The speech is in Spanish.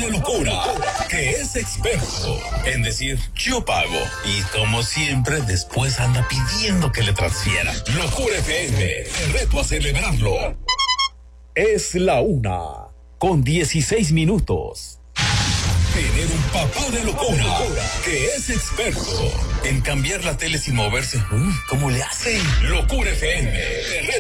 de locura, que es experto en decir yo pago y como siempre después anda pidiendo que le transfiera. Locura FM, te reto a celebrarlo. Es la 1:16. Tener un papá de locura que es experto en cambiar la tele sin moverse. ¿Cómo le hacen? Locura FM, te reto